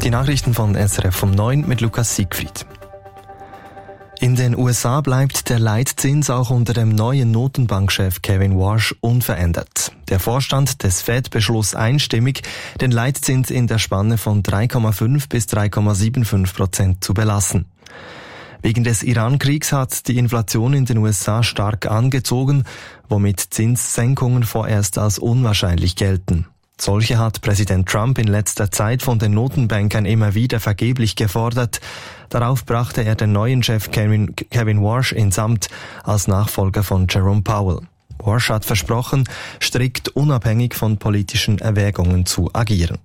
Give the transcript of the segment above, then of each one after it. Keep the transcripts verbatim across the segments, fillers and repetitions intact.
Die Nachrichten von S R F um neun mit Lukas Siegfried. In den U S A bleibt der Leitzins auch unter dem neuen Notenbankchef Kevin Warsh unverändert. Der Vorstand des Fed beschloss einstimmig, den Leitzins in der Spanne von drei Komma fünf bis drei Komma fünfundsiebzig Prozent zu belassen. Wegen des Iran-Kriegs hat die Inflation in den U S A stark angezogen, womit Zinssenkungen vorerst als unwahrscheinlich gelten. Solche hat Präsident Trump in letzter Zeit von den Notenbankern immer wieder vergeblich gefordert. Darauf brachte er den neuen Chef Kevin, Kevin Warsh ins Amt als Nachfolger von Jerome Powell. Warsh hat versprochen, strikt unabhängig von politischen Erwägungen zu agieren.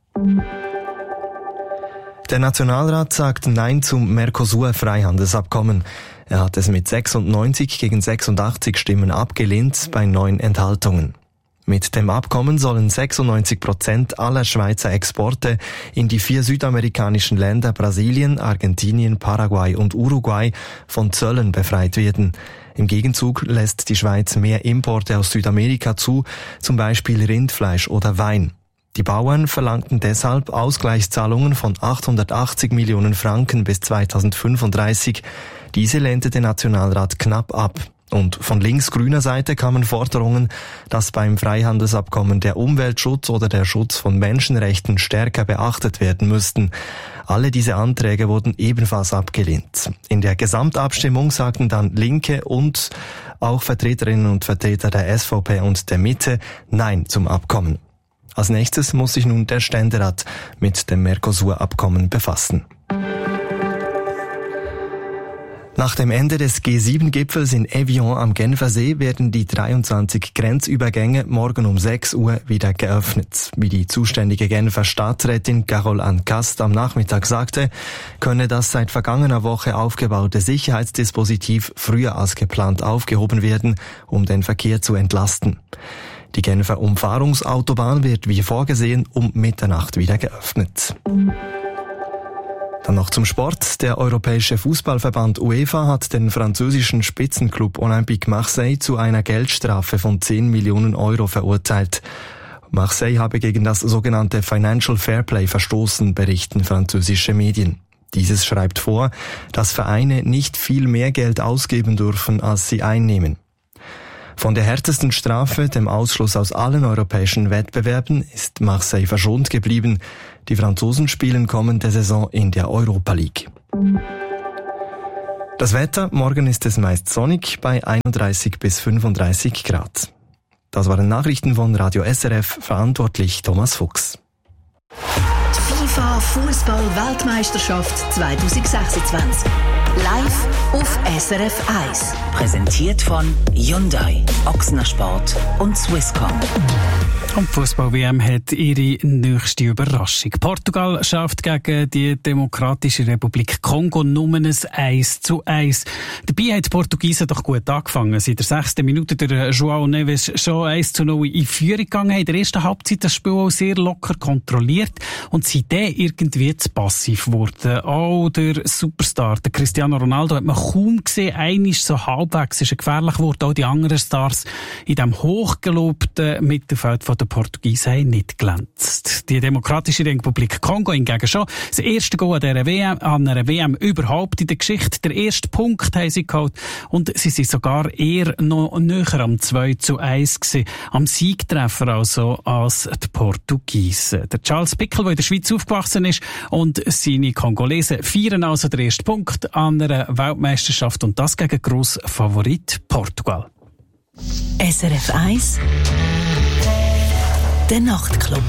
Der Nationalrat sagt Nein zum Mercosur-Freihandelsabkommen. Er hat es mit sechsundneunzig gegen sechsundachtzig Stimmen abgelehnt bei neun Enthaltungen. Mit dem Abkommen sollen sechsundneunzig Prozent aller Schweizer Exporte in die vier südamerikanischen Länder Brasilien, Argentinien, Paraguay und Uruguay von Zöllen befreit werden. Im Gegenzug lässt die Schweiz mehr Importe aus Südamerika zu, zum Beispiel Rindfleisch oder Wein. Die Bauern verlangten deshalb Ausgleichszahlungen von achthundertachtzig Millionen Franken bis zweitausendfünfunddreißig. Diese lehnte der Nationalrat knapp ab. Und von links-grüner Seite kamen Forderungen, dass beim Freihandelsabkommen der Umweltschutz oder der Schutz von Menschenrechten stärker beachtet werden müssten. Alle diese Anträge wurden ebenfalls abgelehnt. In der Gesamtabstimmung sagten dann Linke und auch Vertreterinnen und Vertreter der S V P und der Mitte Nein zum Abkommen. Als nächstes muss sich nun der Ständerat mit dem Mercosur-Abkommen befassen. Nach dem Ende des G sieben Gipfels in Evian am Genfersee werden die dreiundzwanzig Grenzübergänge morgen um sechs Uhr wieder geöffnet. Wie die zuständige Genfer Staatsrätin Carole Anne Cast am Nachmittag sagte, könne das seit vergangener Woche aufgebaute Sicherheitsdispositiv früher als geplant aufgehoben werden, um den Verkehr zu entlasten. Die Genfer Umfahrungsautobahn wird wie vorgesehen um Mitternacht wieder geöffnet. Dann noch zum Sport. Der Europäische Fußballverband UEFA hat den französischen Spitzenklub Olympique Marseille zu einer Geldstrafe von zehn Millionen Euro verurteilt. Marseille habe gegen das sogenannte Financial Fairplay verstoßen, berichten französische Medien. Dieses schreibt vor, dass Vereine nicht viel mehr Geld ausgeben dürfen, als sie einnehmen. Von der härtesten Strafe, dem Ausschluss aus allen europäischen Wettbewerben, ist Marseille verschont geblieben. Die Franzosen spielen kommende Saison in der Europa League. Das Wetter, morgen ist es meist sonnig bei einunddreißig bis fünfunddreißig Grad. Das waren Nachrichten von Radio S R F, verantwortlich Thomas Fuchs. Die FIFA Fußball-Weltmeisterschaft zwanzig sechsundzwanzig. Live auf S R F eins. Präsentiert von Hyundai, Ochsner Sport und Swisscom. Und die Fußball-W M hat ihre nächste Überraschung. Portugal schafft gegen die Demokratische Republik Kongo nur ein eins zu eins. Dabei haben die Portugiesen doch gut angefangen. Seit der sechsten Minute der João Neves schon eins zu null in Führung gegangen, haben in der ersten Halbzeit das Spiel auch sehr locker kontrolliert und seitdem irgendwie zu passiv geworden. Auch der Superstar, der Cristiano Ronaldo, hat man kaum gesehen. Einer ist so halbwegs, ist er gefährlich geworden. Auch die anderen Stars in diesem hochgelobten Mittelfeld von der Portugiesen haben nicht glänzt. Die Demokratische Republik Kongo hingegen schon. Das erste Goal an dieser W M, an einer W M überhaupt in der Geschichte. Der erste Punkt haben sie geholt und sie sind sogar eher noch näher am zwei zu eins gewesen. Am Siegtreffer also als die Portugiesen. Der Charles Pickel, der in der Schweiz aufgewachsen ist, und seine Kongolesen feiern also den ersten Punkt an einer Weltmeisterschaft und das gegen Grossfavorit Portugal. S R F eins Der Nachtclub.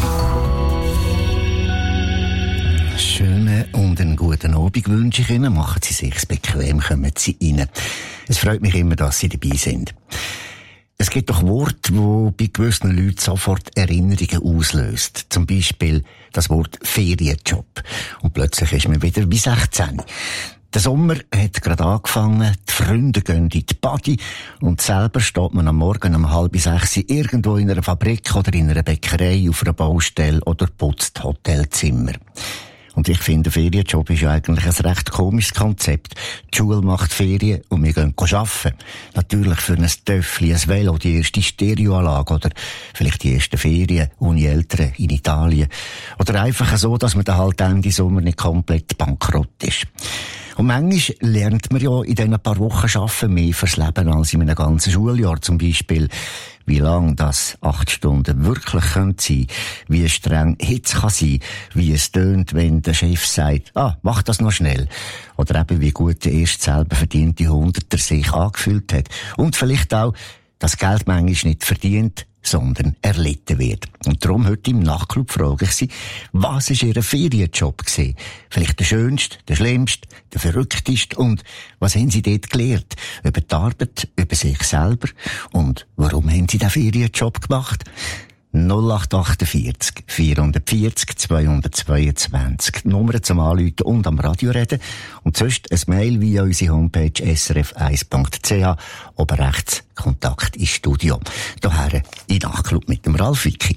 Schönen und einen guten Abend wünsche ich Ihnen. Machen Sie sich bequem, kommen Sie rein. Es freut mich immer, dass Sie dabei sind. Es gibt doch Worte, die bei gewissen Leuten sofort Erinnerungen auslöst. Zum Beispiel das Wort Ferienjob. Und plötzlich ist man wieder wie sechzehn. Der Sommer hat gerade angefangen, die Freunde gehen in die Party und selber steht man am Morgen um halb sechs irgendwo in einer Fabrik oder in einer Bäckerei, auf einer Baustelle oder putzt Hotelzimmer. Und ich finde, der Ferienjob ist ja eigentlich ein recht komisches Konzept. Die Schule macht Ferien und wir gehen arbeiten. Natürlich für ein Töffli, ein Velo, die erste Stereoanlage oder vielleicht die ersten Ferien ohne Eltern in Italien. Oder einfach so, dass man dann halt Ende Sommer nicht komplett bankrott ist. Und manchmal lernt man ja in diesen paar Wochen arbeiten mehr fürs Leben als in einem ganzen Schuljahr. Zum Beispiel, wie lang das acht Stunden wirklich sein können, wie streng Hitze kann sein, wie es tönt, wenn der Chef sagt, ah, mach das noch schnell. Oder eben, wie gut der erst selber verdiente Hunderter sich angefühlt hat. Und vielleicht auch, dass Geld manchmal nicht verdient, sondern erlitten wird. Und darum heute im Nachtclub frage ich Sie, was ist Ihr Ferienjob gewesen? Vielleicht der schönste, der schlimmste, der verrückteste und was haben Sie dort gelernt? Über die Arbeit, über sich selber und warum haben Sie den Ferienjob gemacht? null acht achtundvierzig, vierhundertvierzig, zweihundertzweiundzwanzig. Nummer zum Anrufen und am Radio reden. Und sonst ein Mail via unsere Homepage s r f eins punkt c h. Oben rechts Kontakt ins Studio. Daher in Nachtclub mit dem Ralf Wicki.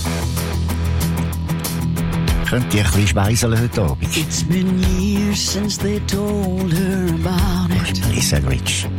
Könnt ihr ein bisschen schweiseln heute Abend? It's been years since they told her about it. Lisa Rich.